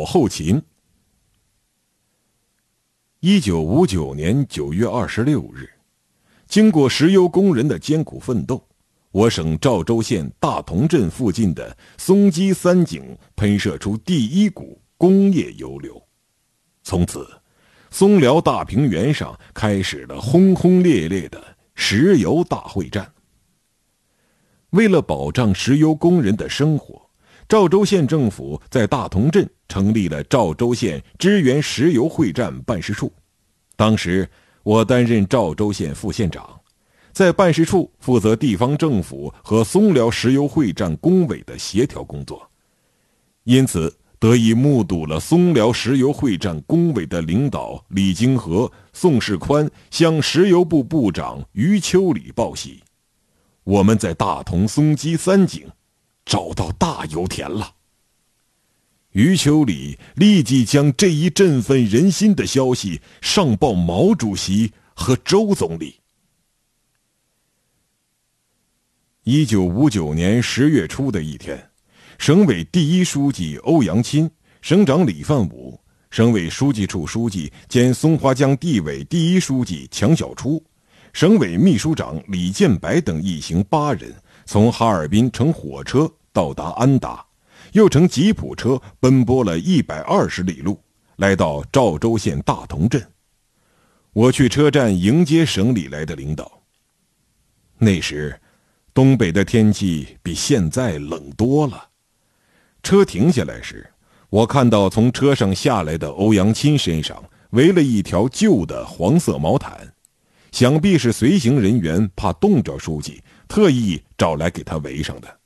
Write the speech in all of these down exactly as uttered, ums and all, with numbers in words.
后勤。一九五九年九月二十六日，经过石油工人的艰苦奋斗，我省赵州县大同镇附近的松基三井喷射出第一股工业油流。从此，松辽大平原上开始了轰轰烈烈的石油大会战。为了保障石油工人的生活，赵州县政府在大同镇成立了赵州县支援石油会战办事处。当时我担任赵州县副县长，在办事处负责地方政府和松辽石油会战工委的协调工作，因此得以目睹了松辽石油会战工委的领导李经和、宋世宽向石油部部长余秋里报喜，我们在大同松基三井找到大油田了。余秋里立即将这一振奋人心的消息上报毛主席和周总理。一九五九年十月初的一天，省委第一书记欧阳钦、省长李范武、省委书记处书记兼松花江地委第一书记强小初、省委秘书长李建白等一行八人从哈尔滨乘火车到达安达，又乘吉普车奔波了一百二十里路，来到赵州县大同镇。我去车站迎接省里来的领导。那时东北的天气比现在冷多了。车停下来时，我看到从车上下来的欧阳钦身上围了一条旧的黄色毛毯，想必是随行人员怕冻着书记，特意找来给他围上的。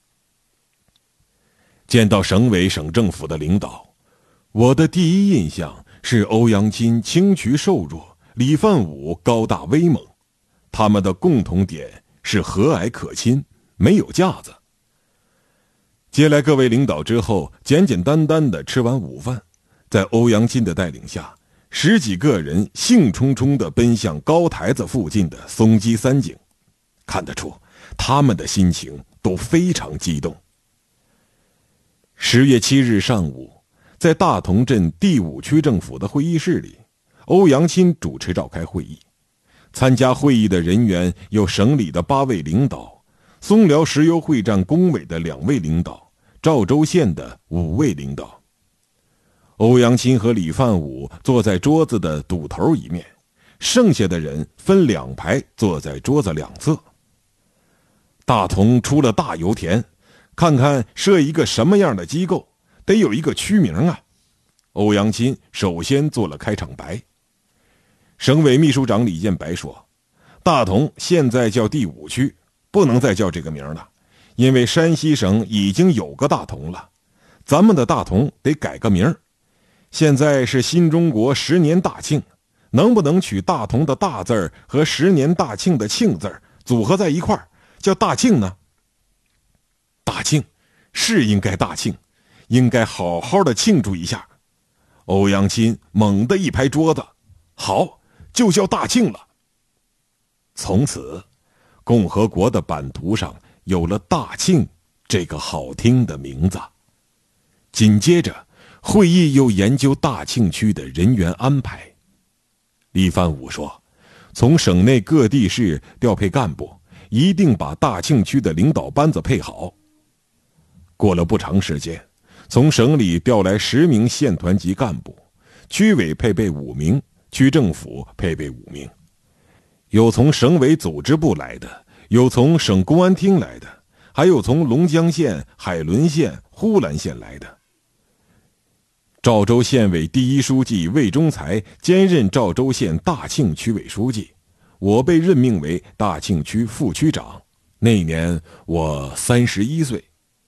见到省委省政府的领导，我的第一印象是欧阳钦轻矲瘦弱，李范武高大威猛，他们的共同点是和蔼可亲，没有架子。接来各位领导之后，简简单单的吃完午饭，在欧阳钦的带领下，十几个人兴冲冲地奔向高台子附近的松基三井，看得出他们的心情都非常激动。十月七日上午，在大同镇第五区政府的会议室里，欧阳钦主持召开会议。参加会议的人员有省里的八位领导，松辽石油会战工委的两位领导，赵州县的五位领导。欧阳钦和李范武坐在桌子的堵头一面，剩下的人分两排坐在桌子两侧。大同出了大油田，看看设一个什么样的机构，得有一个区名啊。欧阳钦首先做了开场白。省委秘书长李建白说，大同现在叫第五区，不能再叫这个名了，因为山西省已经有个大同了，咱们的大同得改个名。现在是新中国十年大庆，能不能取大同的大字儿和十年大庆的庆字儿组合在一块儿，叫大庆呢？大庆是应该大庆，应该好好的庆祝一下。欧阳钦猛地一拍桌子，好，就叫大庆了。从此共和国的版图上有了大庆这个好听的名字。紧接着会议又研究大庆区的人员安排。李范武说，从省内各地市调配干部，一定把大庆区的领导班子配好。过了不长时间，从省里调来十名县团级干部，区委配备五名，区政府配备五名，有从省委组织部来的，有从省公安厅来的，还有从龙江县、海伦县、呼兰县来的。赵州县委第一书记魏忠才兼任赵州县大庆区委书记，我被任命为大庆区副区长。那年我三十一岁。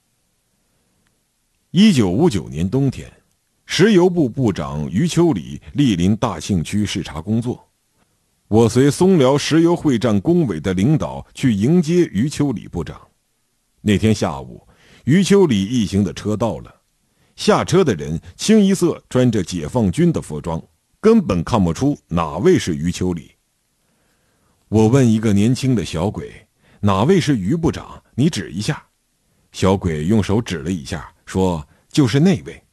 一九五九年冬天，石油部部长余秋里莅临大庆区视察工作，我随松辽石油会战工委的领导去迎接余秋里部长。那天下午，余秋里一行的车到了，下车的人清一色穿着解放军的服装，根本看不出哪位是余秋里。我问一个年轻的小鬼，哪位是余部长？你指一下。小鬼用手指了一下，说就是那位。